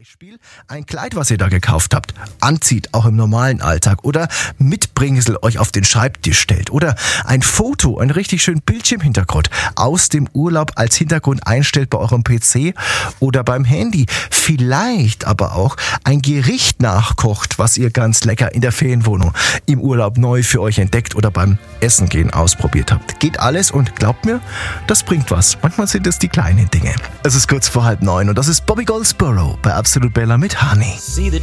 Beispiel ein Kleid, was ihr da gekauft habt, anzieht, auch im normalen Alltag, oder Mitbringsel euch auf den Schreibtisch stellt, oder ein Foto, einen richtig schönen Bildschirmhintergrund aus dem Urlaub als Hintergrund einstellt bei eurem PC oder beim Handy. Vielleicht aber auch ein Gericht nachkocht, was ihr ganz lecker in der Ferienwohnung im Urlaub neu für euch entdeckt oder beim Essen gehen ausprobiert habt. Geht alles und glaubt mir, das bringt was. Manchmal sind es die kleinen Dinge. Es ist kurz vor 8:30 und das ist Bobby Goldsboro bei Absolute Bella mit Honey. See the